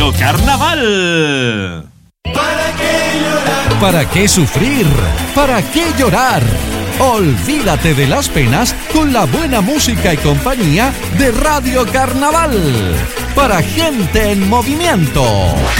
Radio Carnaval. ¿Para qué sufrir? ¿Para qué llorar? Olvídate de las penas con la buena música y compañía de Radio Carnaval. Para gente en movimiento.